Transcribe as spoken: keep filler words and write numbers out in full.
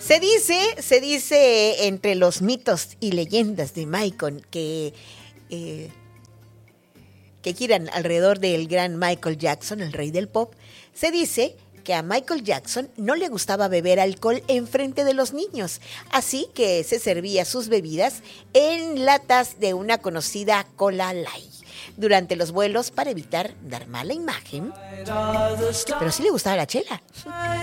Se dice, se dice entre los mitos y leyendas de Michael que, eh, que giran alrededor del gran Michael Jackson, el rey del pop, se dice que a Michael Jackson no le gustaba beber alcohol en frente de los niños, así que se servía sus bebidas en latas de una conocida Cola Light durante los vuelos para evitar dar mala imagen, pero sí le gustaba la chela.